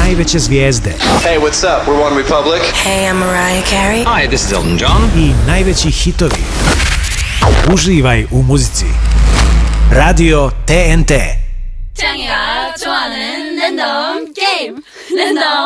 najveće zvijezde. Hey, what's up? We're One Republic. Hey, I'm Mariah Carey. Hi, this is Elton John. I najveći hitovi. Uživaj u muzici. Radio TNT. 짱이가 좋아하는 랜덤 게임. 랜덤